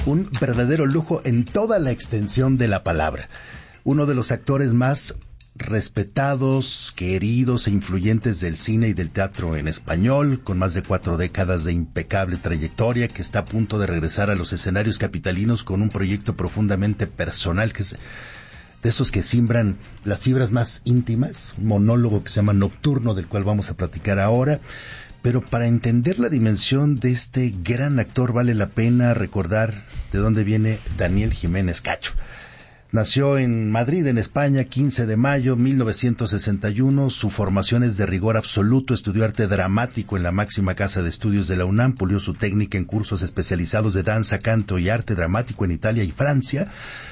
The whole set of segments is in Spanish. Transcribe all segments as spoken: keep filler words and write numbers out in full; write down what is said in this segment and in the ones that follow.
un verdadero lujo en toda la extensión de la palabra. Uno de los actores más respetados, queridos e influyentes del cine y del teatro en español, con más de cuatro décadas de impecable trayectoria, que está a punto de regresar a los escenarios capitalinos con un proyecto profundamente personal, que es de esos que simbran las fibras más íntimas, un monólogo que se llama Nocturno, del cual vamos a platicar ahora. Pero para entender la dimensión de este gran actor vale la pena recordar de dónde viene Daniel Jiménez Cacho. Nació en Madrid, en España, quince de mayo de mil novecientos sesenta y uno. Su formación es de rigor absoluto. Estudió arte dramático en la máxima casa de estudios de la UNAM. Pulió su técnica en cursos especializados de danza, canto y arte dramático en Italia y Francia.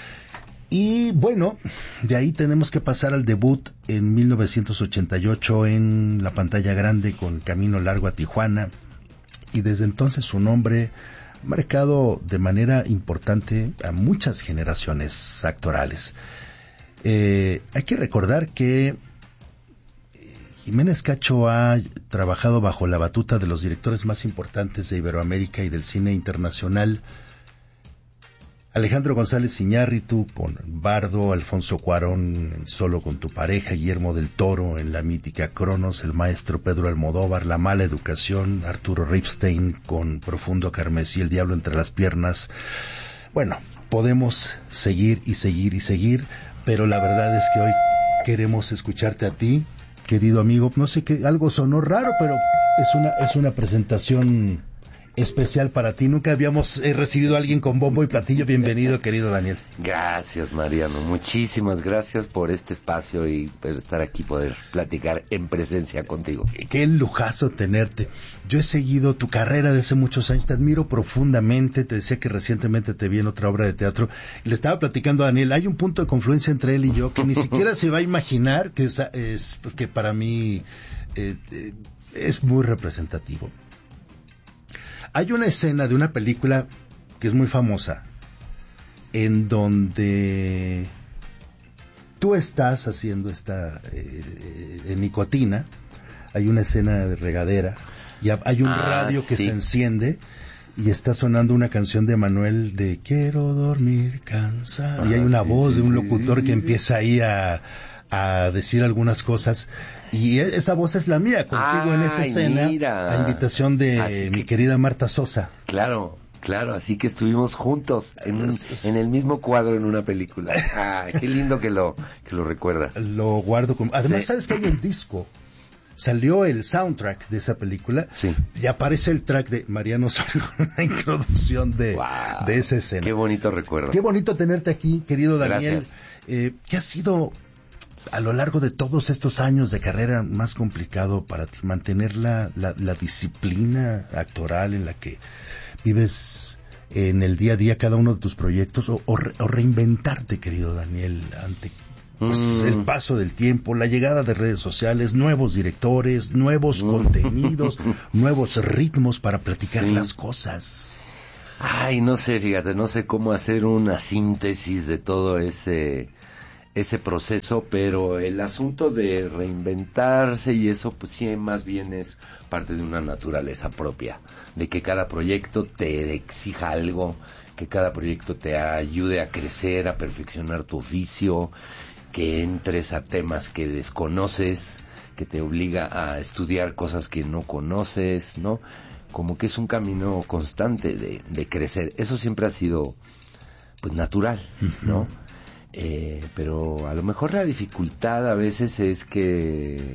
Y bueno, de ahí tenemos que pasar al debut en mil novecientos ochenta y ocho en la pantalla grande con Camino Largo a Tijuana. Y desde entonces su nombre marcado de manera importante a muchas generaciones actorales. Eh, hay que recordar que Jiménez Cacho ha trabajado bajo la batuta de los directores más importantes de Iberoamérica y del cine internacional. Alejandro González Iñárritu con Bardo, Alfonso Cuarón en Solo con tu pareja, Guillermo del Toro en la mítica Cronos, el maestro Pedro Almodóvar, La mala educación, Arturo Ripstein con Profundo Carmesí, El diablo entre las piernas. Bueno, podemos seguir y seguir y seguir, pero la verdad es que hoy queremos escucharte a ti, querido amigo. No sé qué, algo sonó raro, pero es una, es una presentación especial para ti. Nunca habíamos eh, recibido a alguien con bombo y platillo. Bienvenido, querido Daniel. Gracias, Mariano. Muchísimas gracias por este espacio y por estar aquí, poder platicar en presencia contigo. Qué lujazo tenerte. Yo he seguido tu carrera desde hace muchos años. Te admiro profundamente. Te decía que recientemente te vi en otra obra de teatro. Y le estaba platicando a Daniel. Hay un punto de confluencia entre él y yo que ni siquiera se va a imaginar, que es, es que para mí eh, eh, es muy representativo. Hay una escena de una película que es muy famosa, en donde tú estás haciendo esta eh, eh, nicotina. Hay una escena de regadera y hay un ah, radio que sí. se enciende y está sonando una canción de Manuel de Quiero dormir cansado. Ah, y hay una sí, voz sí, de un locutor sí, que sí. empieza ahí a... a decir algunas cosas, y esa voz es la mía, contigo Ay, en esa escena, mira. a invitación de así mi que, querida Marta Sosa. Claro, claro, así que estuvimos juntos, en, un, en el mismo cuadro en una película. Ay, qué lindo que lo, que lo recuerdas. Lo guardo con... Además, sí. ¿sabes que hay un disco? Salió el soundtrack de esa película, sí. y aparece el track de Mariano Osorio, la introducción de, wow. de esa escena. Qué bonito recuerdo. Qué bonito tenerte aquí, querido Daniel. Gracias. Eh, ¿Qué ha sido a lo largo de todos estos años de carrera más complicado para ti mantener la, la, la disciplina actoral en la que vives en el día a día cada uno de tus proyectos, o, o, re, o reinventarte, querido Daniel, ante pues, mm. el paso del tiempo, la llegada de redes sociales, nuevos directores, nuevos mm. contenidos, nuevos ritmos para platicar sí. las cosas? Ay, no sé, fíjate, no sé cómo hacer una síntesis de todo ese... ese proceso, pero el asunto de reinventarse y eso pues sí, más bien es parte de una naturaleza propia, de que cada proyecto te exija algo, que cada proyecto te ayude a crecer, a perfeccionar tu oficio, que entres a temas que desconoces, que te obliga a estudiar cosas que no conoces, ¿no? Como que es un camino constante de, de crecer. Eso siempre ha sido pues natural, ¿no? Uh-huh. Eh, pero a lo mejor la dificultad a veces es que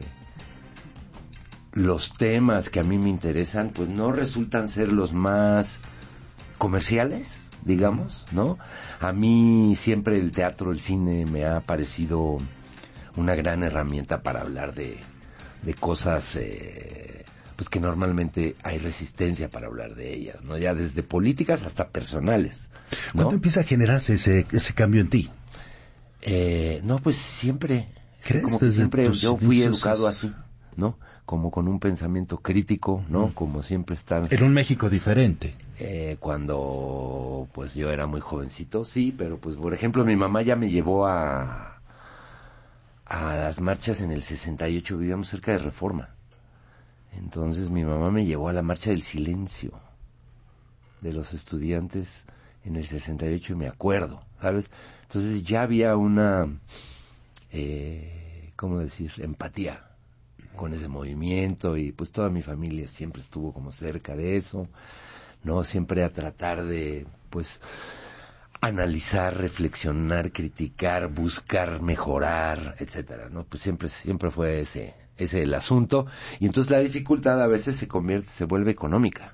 los temas que a mí me interesan pues no resultan ser los más comerciales, digamos, ¿no? A mí siempre el teatro, el cine me ha parecido una gran herramienta para hablar de, de cosas eh, pues que normalmente hay resistencia para hablar de ellas, ¿no? Ya desde políticas hasta personales, ¿no? ¿Cuándo empieza a generarse ese, ese cambio en ti? Eh, no, pues siempre, ¿crees? Como que siempre yo fui educado así, ¿no? Como con un pensamiento crítico, ¿no? Mm. Como siempre estar... En un México diferente. Eh, cuando, pues yo era muy jovencito, sí, pero pues por ejemplo mi mamá ya me llevó a, a las marchas en el sesenta y ocho, vivíamos cerca de Reforma. Entonces mi mamá me llevó a la marcha del silencio de los estudiantes en el sesenta y ocho y me acuerdo, ¿sabes? Entonces ya había una, eh, ¿cómo decir?, empatía con ese movimiento, y pues toda mi familia siempre estuvo como cerca de eso, ¿no? Siempre a tratar de, pues, analizar, reflexionar, criticar, buscar mejorar, etcétera, ¿no? Pues siempre, siempre fue ese, ese el asunto, y entonces la dificultad a veces se convierte, se vuelve económica,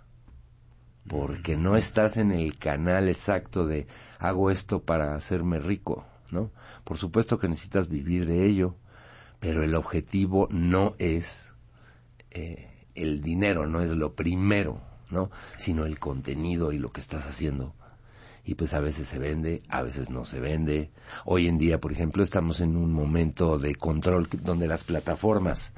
porque no estás en el canal exacto de hago esto para hacerme rico, ¿no? Por supuesto que necesitas vivir de ello, pero el objetivo no es eh, el dinero, no es lo primero, ¿no? Sino el contenido y lo que estás haciendo. Y pues a veces se vende, a veces no se vende. Hoy en día, por ejemplo, estamos en un momento de control donde las plataformas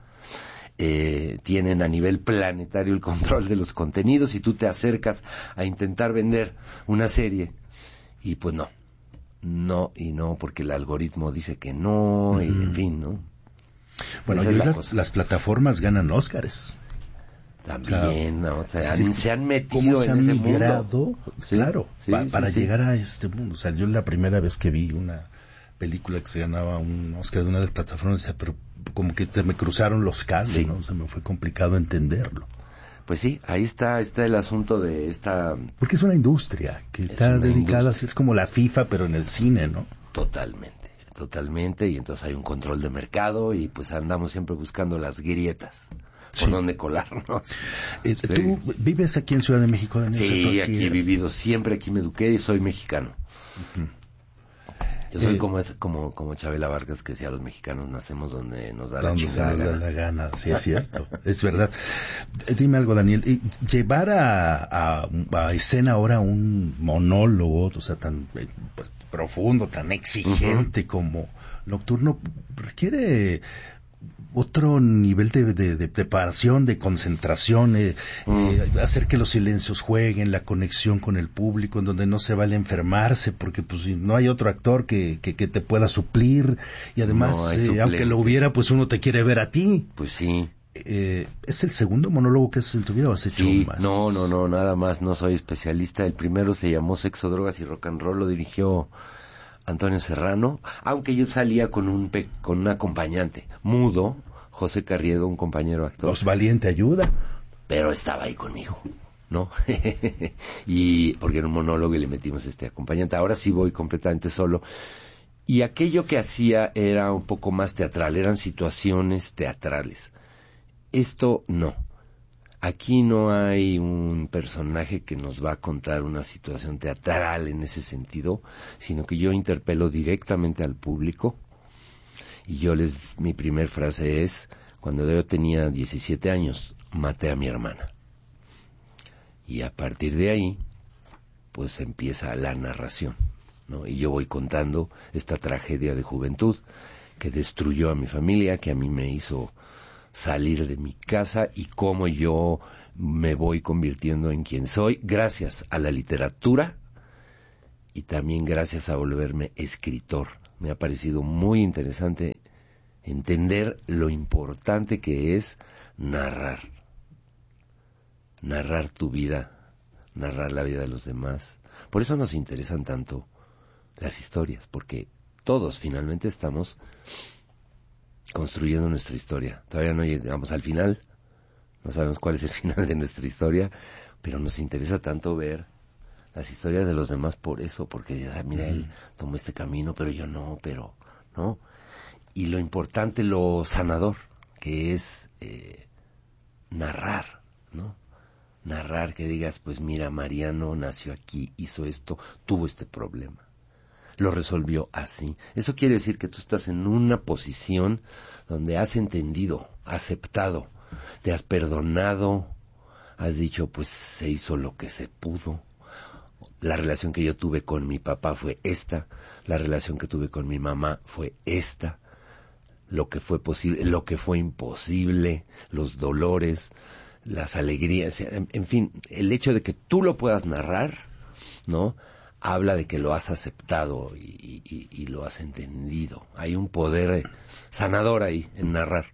eh, tienen a nivel planetario el control de los contenidos, y tú te acercas a intentar vender una serie y pues no, no y no, porque el algoritmo dice que no, y en fin, ¿no? Bueno, y las, las plataformas ganan Óscares. También, ¿no? O sea, sí, han, se han metido se en han ese migrado, mundo. Claro, sí, pa, sí, para sí. llegar a este mundo. O sea, yo la primera vez que vi una película que se ganaba un Óscar de una de las plataformas, decía, pero como que se me cruzaron los cables, sí. ¿no? Se me fue complicado entenderlo. Pues sí, ahí está, está el asunto de esta... Porque es una industria que es está dedicada, industria. es como la FIFA, pero en el cine, ¿no? Totalmente. Totalmente, y entonces hay un control de mercado, y pues andamos siempre buscando las grietas por sí. donde colarnos. Eh, sí. ¿Tú vives aquí en Ciudad de México, Daniel? Sí, aquí, aquí he vivido, siempre aquí me eduqué y soy mexicano. Uh-huh. Yo soy eh, como, es, como como Chabela Vargas, que decía, los mexicanos nacemos donde nos da la chingada nos gana. da la gana. Sí, es cierto, es verdad. Dime algo, Daniel, llevar a, a, a escena ahora un monólogo, o sea, tan pues, profundo, tan exigente uh-huh. como Nocturno, requiere otro nivel de, de, de preparación, de concentración, eh, mm. eh, hacer que los silencios jueguen, la conexión con el público, en donde no se vale enfermarse, porque pues no hay otro actor que, que, que te pueda suplir, y además, no eh, aunque lo hubiera, pues uno te quiere ver a ti. Pues sí. Eh, ¿Es el segundo monólogo que haces en tu vida o has hecho sí, más? No, no, no, nada más, no soy especialista. El primero se llamó Sexo, Drogas y Rock and Roll, lo dirigió Antonio Serrano, aunque yo salía con un pe- con un acompañante mudo, José Carriedo, un compañero actor. Los valiente ayuda. Pero estaba ahí conmigo, ¿no? Y porque era un monólogo y le metimos este acompañante. Ahora sí voy completamente solo. Y aquello que hacía era un poco más teatral, eran situaciones teatrales. Esto no. Aquí no hay un personaje que nos va a contar una situación teatral en ese sentido, sino que yo interpelo directamente al público, y yo les, mi primer frase es, cuando yo tenía diecisiete años, maté a mi hermana. Y a partir de ahí, pues empieza la narración, ¿no? Y yo voy contando esta tragedia de juventud que destruyó a mi familia, que a mí me hizo salir de mi casa, y cómo yo me voy convirtiendo en quien soy gracias a la literatura y también gracias a volverme escritor. Me ha parecido muy interesante entender lo importante que es narrar. Narrar tu vida, narrar la vida de los demás. Por eso nos interesan tanto las historias, porque todos finalmente estamos construyendo nuestra historia. Todavía no llegamos al final, no sabemos cuál es el final de nuestra historia, pero nos interesa tanto ver las historias de los demás por eso, porque ah, mira, él tomó este camino, pero yo no, pero, ¿no? Y lo importante, lo sanador, que es eh, narrar, ¿no? Narrar, que digas, pues mira, Mariano nació aquí, hizo esto, tuvo este problema, lo resolvió así. Eso quiere decir que tú estás en una posición donde has entendido, aceptado, te has perdonado, has dicho, pues se hizo lo que se pudo. La relación que yo tuve con mi papá fue esta, la relación que tuve con mi mamá fue esta, lo que fue posible, lo que fue imposible, los dolores, las alegrías, en, en fin, el hecho de que tú lo puedas narrar, ¿no?, habla de que lo has aceptado y, y, y lo has entendido. Hay un poder sanador ahí en narrar.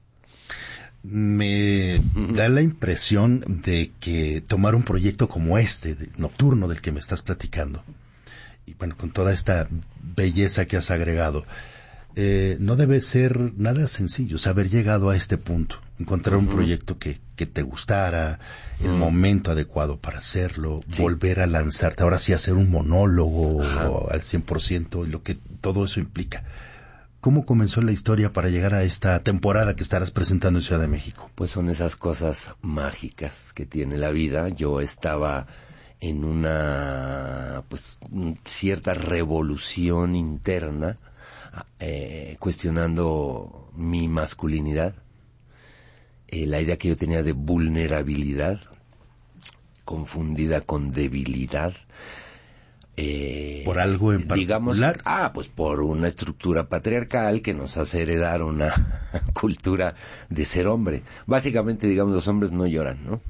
Me da la impresión de que tomar un proyecto como este, de Nocturno, del que me estás platicando, y bueno, con toda esta belleza que has agregado, eh, no debe ser nada sencillo, o sea, haber llegado a este punto, encontrar uh-huh. un proyecto que, que te gustara, uh-huh. el momento adecuado para hacerlo, sí. volver a lanzarte, ahora sí hacer un monólogo uh-huh. al cien por ciento, y lo que todo eso implica. ¿Cómo comenzó la historia para llegar a esta temporada que estarás presentando en Ciudad de México? Pues son esas cosas mágicas que tiene la vida. Yo estaba en una, pues, cierta revolución interna, eh, cuestionando mi masculinidad, eh, la idea que yo tenía de vulnerabilidad, confundida con debilidad. Eh, ¿Por algo en digamos, particular? Ah, pues por una estructura patriarcal que nos hace heredar una cultura de ser hombre. Básicamente, digamos, los hombres no lloran, ¿no?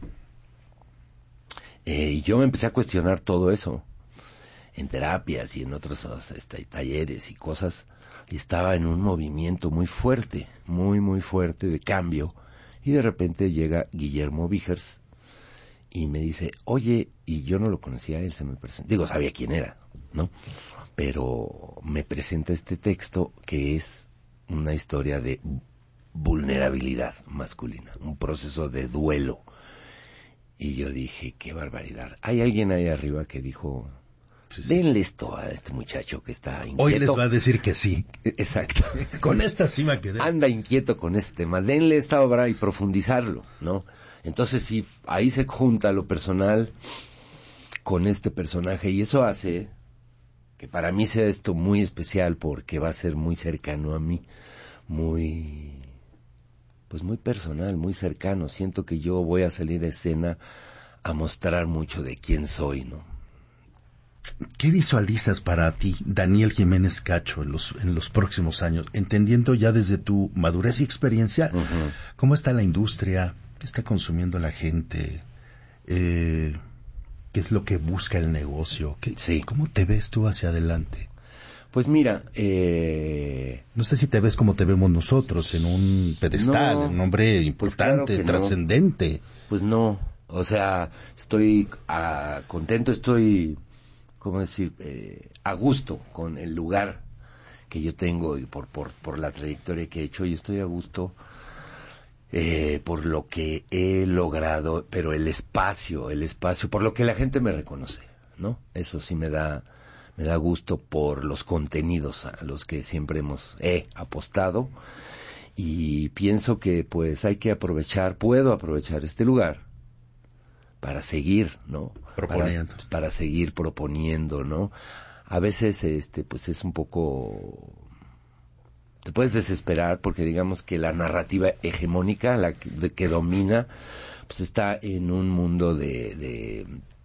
Eh, y yo me empecé a cuestionar todo eso en terapias y en otros este, talleres y cosas. Y estaba en un movimiento muy fuerte, muy, muy fuerte de cambio. Y de repente llega Guillermo Vigers y me dice, oye, y yo no lo conocía, él se me presenta, digo, sabía quién era, ¿no? Pero me presenta este texto que es una historia de vulnerabilidad masculina, un proceso de duelo. Y yo dije, qué barbaridad. Hay alguien ahí arriba que dijo, sí, sí. denle esto a este muchacho que está inquieto. Hoy les va a decir que sí. Exacto. Con esta sí me quedé. Anda inquieto con este tema, denle esta obra y profundizarlo, ¿no? Entonces sí, ahí se junta lo personal con este personaje y eso hace que para mí sea esto muy especial porque va a ser muy cercano a mí, muy, pues muy personal, muy cercano. Siento que yo voy a salir a escena a mostrar mucho de quién soy, ¿no? ¿Qué visualizas para ti, Daniel Jiménez Cacho, en los, en los próximos años? Entendiendo ya desde tu madurez y experiencia, uh-huh. ¿cómo está la industria? ¿Qué está consumiendo la gente? Eh, ¿Qué es lo que busca el negocio? ¿Qué, sí. ¿Cómo te ves tú hacia adelante? Pues mira, eh... no sé si te ves como te vemos nosotros, en un pedestal, no, un hombre importante, pues claro trascendente. No. Pues no, o sea, estoy uh, contento, estoy, ¿cómo decir?, eh, a gusto con el lugar que yo tengo y por, por, por la trayectoria que he hecho, y estoy a gusto Eh, por lo que he logrado, pero el espacio, el espacio, por lo que la gente me reconoce, ¿no? Eso sí me da, me da gusto por los contenidos a los que siempre hemos, he apostado, y pienso que pues hay que aprovechar, puedo aprovechar este lugar para seguir, ¿no? Proponiendo. Para, para seguir proponiendo, ¿no? A veces, este, pues es un poco... te puedes desesperar porque digamos que la narrativa hegemónica, la que, de, que domina, pues está en un mundo de, de,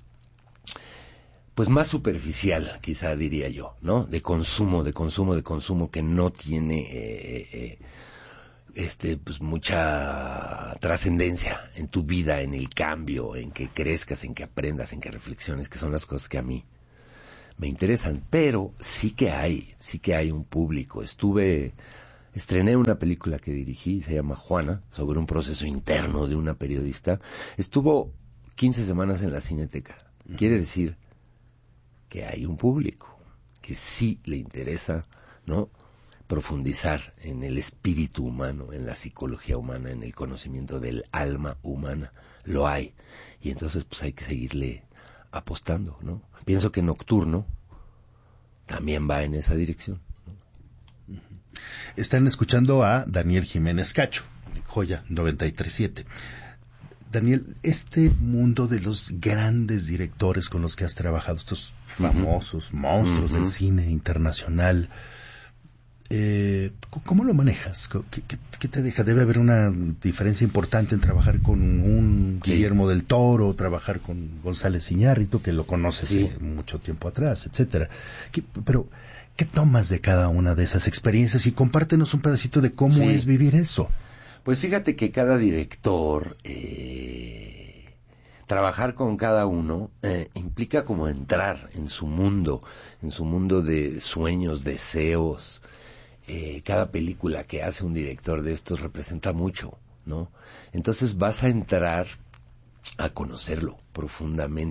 pues más superficial, quizá diría yo, ¿no? De consumo, de consumo, de consumo que no tiene, eh, eh, este, pues mucha trascendencia en tu vida, en el cambio, en que crezcas, en que aprendas, en que reflexiones, que son las cosas que a mí me interesan, pero sí que hay, sí que hay un público. Estuve, estrené una película que dirigí, se llama Juana, sobre un proceso interno de una periodista. Estuvo quince semanas en la Cineteca. Quiere decir que hay un público que sí le interesa, ¿no?, profundizar en el espíritu humano, en la psicología humana, en el conocimiento del alma humana. Lo hay. Y entonces pues hay que seguirle apostando, ¿no? Pienso que Nocturno también va en esa dirección, ¿no? Están escuchando a Daniel Jiménez Cacho, Joya noventa y tres punto siete. Daniel, este mundo de los grandes directores con los que has trabajado, estos famosos uh-huh. monstruos uh-huh. del cine internacional, eh, ¿cómo lo manejas? ¿Qué, qué, ¿Qué te deja? Debe haber una diferencia importante en trabajar con un sí. Guillermo del Toro, trabajar con González Iñárritu, que lo conoces sí. mucho tiempo atrás, etcétera. ¿Qué, pero, ¿qué tomas de cada una de esas experiencias? Y compártenos un pedacito de cómo sí. es vivir eso. Pues fíjate que cada director, eh, trabajar con cada uno, eh, implica como entrar en su mundo, en su mundo de sueños, deseos. Eh, cada película que hace un director de estos representa mucho, ¿no? Entonces vas a entrar a conocerlo profundamente,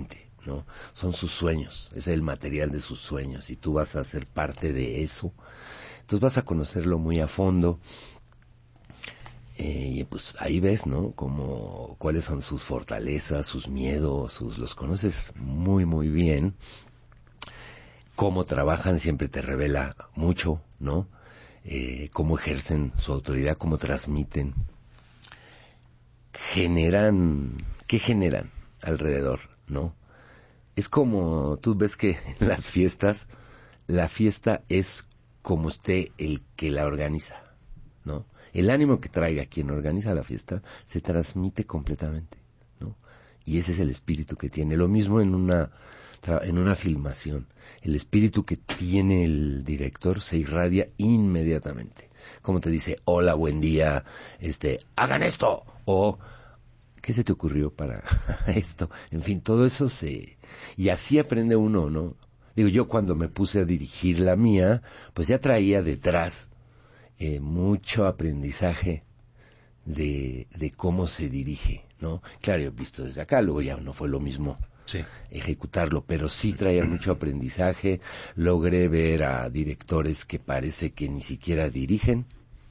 ¿no? Son sus sueños, es el material de sus sueños y tú vas a ser parte de eso. Entonces vas a conocerlo muy a fondo. Eh, y pues ahí ves, ¿no? Como cuáles son sus fortalezas, sus miedos, sus los conoces muy muy bien. Cómo trabajan siempre te revela mucho, ¿no? Eh, cómo ejercen su autoridad, cómo transmiten. Generan, ¿qué generan alrededor, no? Es como tú ves que en las fiestas, la fiesta es como esté el que la organiza, ¿no? El ánimo que traiga quien organiza la fiesta se transmite completamente, ¿no? Y ese es el espíritu que tiene. Lo mismo en una en una filmación. El espíritu que tiene el director se irradia inmediatamente. Como te dice, hola, buen día, este, hagan esto, o ¿qué se te ocurrió para esto? En fin, todo eso se... Y así aprende uno, ¿no? Digo, yo cuando me puse a dirigir la mía, pues ya traía detrás eh, mucho aprendizaje de, de cómo se dirige, ¿no? Claro, yo he visto desde acá, luego ya no fue lo mismo sí. ejecutarlo, pero sí traía mucho aprendizaje. Logré ver a directores que parece que ni siquiera dirigen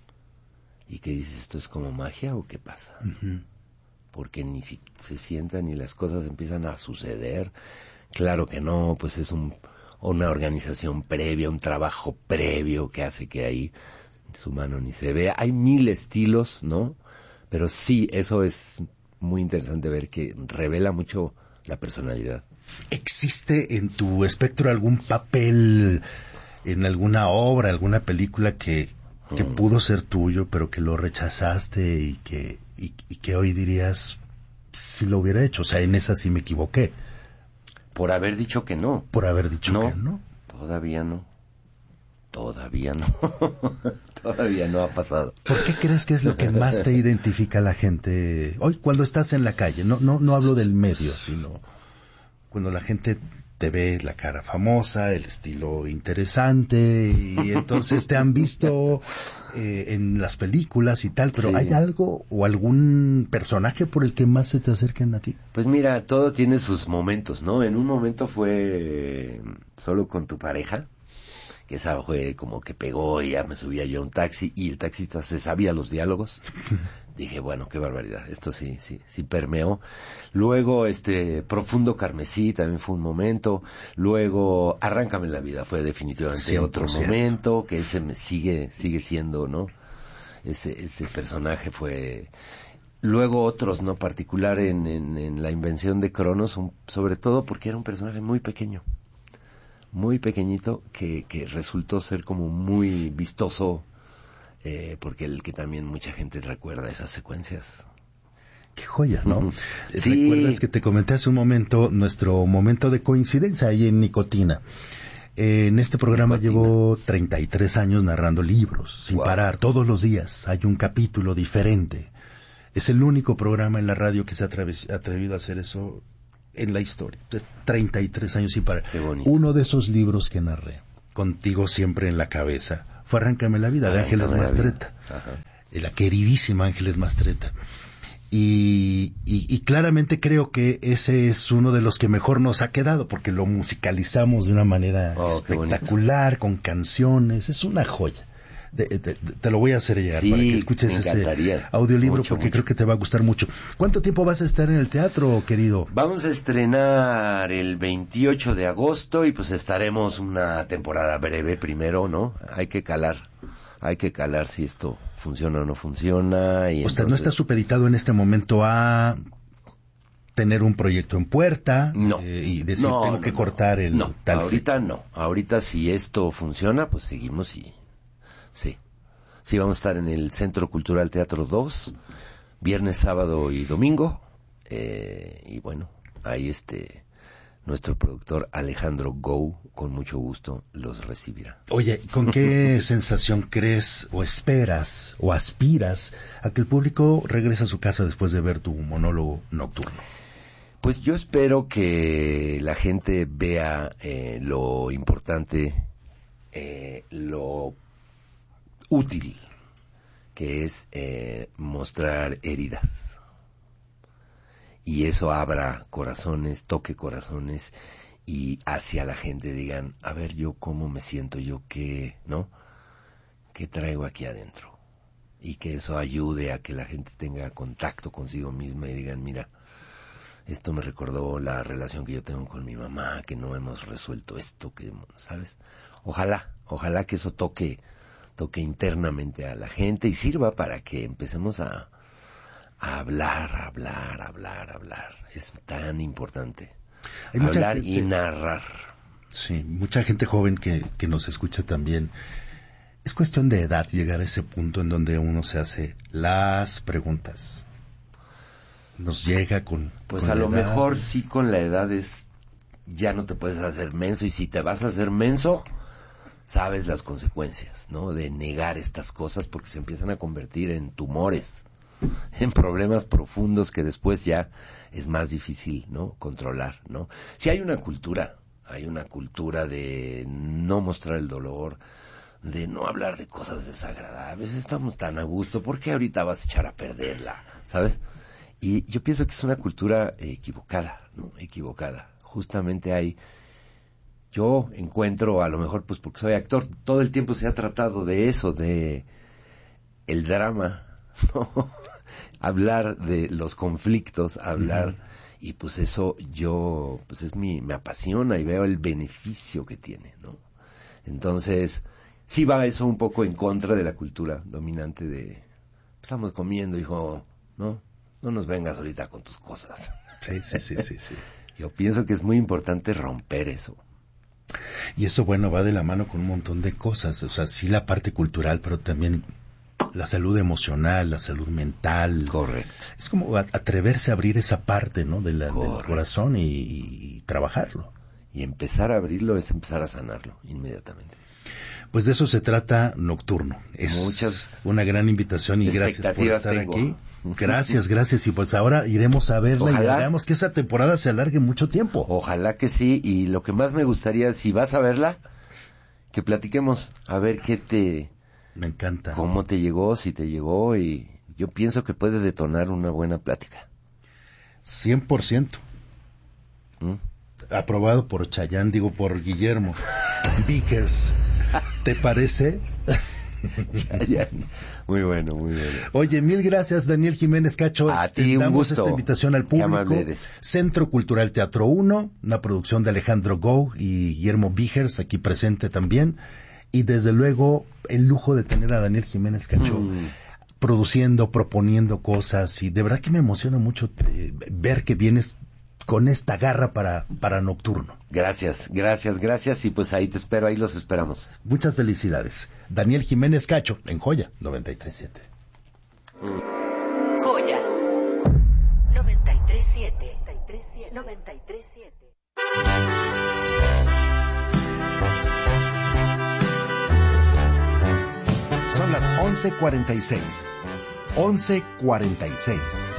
y que dices, ¿esto es como magia o qué pasa? Uh-huh. Porque ni si, se sientan y las cosas empiezan a suceder. Claro que no, pues es un, una organización previa, un trabajo previo que hace que ahí su mano ni se vea. Hay mil estilos, ¿no? Pero sí, eso es muy interesante ver que revela mucho la personalidad. ¿Existe en tu espectro algún papel en alguna obra, alguna película que, que mm. pudo ser tuyo, pero que lo rechazaste y que, y, y que hoy dirías, si lo hubiera hecho? O sea, en esa sí me equivoqué. Por haber dicho que no. Por haber dicho no, que no. Todavía no. Todavía no. Todavía no ha pasado. ¿Por qué crees que es lo que más te identifica a la gente hoy cuando estás en la calle? No, no, no hablo del medio, sino cuando la gente te ve la cara famosa, el estilo interesante, y entonces te han visto eh, en las películas y tal, pero sí. ¿Hay algo o algún personaje por el que más se te acerquen a ti? Pues mira, todo tiene sus momentos, ¿no? En un momento fue solo con tu pareja, que esa fue como que pegó y ya me subía yo a un taxi y el taxista se sabía los diálogos. Dije, bueno, qué barbaridad, esto sí, sí, sí permeó. Luego, este, Profundo Carmesí también fue un momento. Luego, Arráncame la vida fue definitivamente cien por ciento. Otro momento, que ese me sigue, sigue siendo, ¿no? Ese, ese personaje fue... Luego otros, ¿no? Particular en, en, en La invención de Cronos, un, sobre todo porque era un personaje muy pequeño. Muy pequeñito, que, que resultó ser como muy vistoso, eh, porque el que también mucha gente recuerda esas secuencias. Qué joya, ¿no? Sí. ¿Recuerdas que te comenté hace un momento nuestro momento de coincidencia ahí en Nicotina? Eh, en este programa Nicotina. Llevo treinta y tres años narrando libros, sin wow. parar, todos los días hay un capítulo diferente. Es el único programa en la radio que se ha atrevido a hacer eso en la historia. treinta y tres años sin parar. Uno de esos libros que narré, contigo siempre en la cabeza, fue Arráncame la vida, de Ángeles Mastretta. La queridísima Ángeles Mastretta. Y, y, y claramente creo que ese es uno de los que mejor nos ha quedado, porque lo musicalizamos de una manera oh, espectacular, con canciones. Es una joya. De, de, de, te lo voy a hacer llegar sí, para que escuches ese audiolibro mucho, porque mucho. Creo que te va a gustar mucho. ¿Cuánto tiempo vas a estar en el teatro, querido? Vamos a estrenar el veintiocho de agosto y pues estaremos una temporada breve primero, ¿no? Hay que calar, hay que calar si esto funciona o no funciona. Y o entonces... sea, ¿no está supeditado en este momento a tener un proyecto en puerta no, eh, y decir no, tengo no, que no, cortar el no, tal ahorita fin? no, ahorita si esto funciona pues seguimos y sí, sí vamos a estar en el Centro Cultural Teatro dos, viernes, sábado y domingo, eh, y bueno, ahí este, nuestro productor Alejandro Go, con mucho gusto, los recibirá. Oye, ¿con qué sensación crees o esperas o aspiras a que el público regrese a su casa después de ver tu monólogo nocturno? Pues yo espero que la gente vea eh, lo importante, eh, lo útil que es eh, mostrar heridas y eso abra corazones, toque corazones y hacia la gente digan, a ver, yo cómo me siento, yo qué, ¿no? ¿Qué traigo aquí adentro? Y que eso ayude a que la gente tenga contacto consigo misma y digan, mira, esto me recordó la relación que yo tengo con mi mamá, que no hemos resuelto esto, que, ¿sabes? Ojalá, ojalá que eso toque, toque internamente a la gente y sirva para que empecemos a, a hablar, a hablar, a hablar, a hablar. Es tan importante. Hay mucha hablar gente- y narrar. Sí, mucha gente joven que, que nos escucha también. Es cuestión de edad llegar a ese punto en donde uno se hace las preguntas. Nos llega con... Pues con a la lo edad. mejor sí con la edad es, ya no te puedes hacer menso, y si te vas a hacer menso, sabes las consecuencias, ¿no? De negar estas cosas, porque se empiezan a convertir en tumores, en problemas profundos que después ya es más difícil, ¿no? Controlar, ¿no? Si hay una cultura, hay una cultura de no mostrar el dolor, de no hablar de cosas desagradables. Estamos tan a gusto, ¿por qué ahorita vas a echar a perderla? ¿Sabes? Y yo pienso que es una cultura eh, equivocada, ¿no? Equivocada. Justamente hay, yo encuentro, a lo mejor pues porque soy actor, todo el tiempo se ha tratado de eso, de el drama, ¿no? Hablar de los conflictos, hablar, uh-huh. Y pues eso yo, pues es mi, me apasiona y veo el beneficio que tiene, ¿no? Entonces, sí va eso un poco en contra de la cultura dominante de, estamos comiendo, hijo, ¿no? No nos vengas ahorita con tus cosas. Sí, sí, sí, sí, sí. Yo pienso que es muy importante romper eso. Y eso, bueno, va de la mano con un montón de cosas. O sea, sí la parte cultural, pero también la salud emocional, la salud mental. Correcto. Es como atreverse a abrir esa parte, ¿no? De la, del corazón y, y trabajarlo. Y empezar a abrirlo es empezar a sanarlo inmediatamente. Pues de eso se trata Nocturno. Es Muchas una gran invitación y gracias por estar tengo. aquí. Gracias, gracias. Y pues ahora iremos a verla. Ojalá, y hagamos que esa temporada se alargue mucho tiempo. Ojalá que sí. Y lo que más me gustaría, si vas a verla, que platiquemos a ver qué te... Me encanta. Cómo te llegó, si te llegó, y yo pienso que puede detonar una buena plática. cien por ciento. ¿Mm? Aprobado por Chayanne, digo por Guillermo Vickers. ¿Te parece? Muy bueno, muy bueno. Oye, mil gracias, Daniel Jiménez Cacho. A ti un gusto. Esta invitación al público. Centro Cultural Teatro uno, una producción de Alejandro Gou y Guillermo Vigers, aquí presente también. Y desde luego, el lujo de tener a Daniel Jiménez Cacho mm. produciendo, proponiendo cosas. Y de verdad que me emociona mucho eh, ver que vienes con esta garra para, para Nocturno. Gracias, gracias, gracias, y pues ahí te espero, ahí los esperamos. Muchas felicidades. Daniel Jiménez Cacho, en Joya noventa y tres punto siete. Joya noventa y tres punto siete. noventa y tres punto siete. Son las once cuarenta y seis. once cuarenta y seis.